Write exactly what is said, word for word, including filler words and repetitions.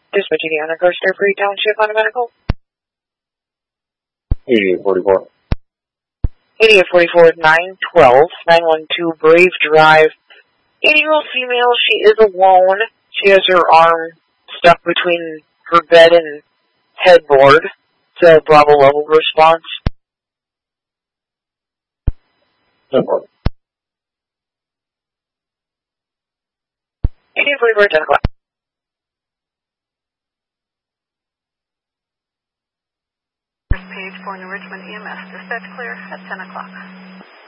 Dispatch Indiana Garster Free Township on a medical. eighty-eight forty-four. eighty-eight forty-four, nine twelve, nine one two Brave Drive. eighty-year-old female, she is alone. She has her arm stuck between her bed and headboard. It's a Bravo level response. No problem. eighty-eight forty-four, ten o'clock. Page for New Richmond E M S. Dispatch clear at ten o'clock.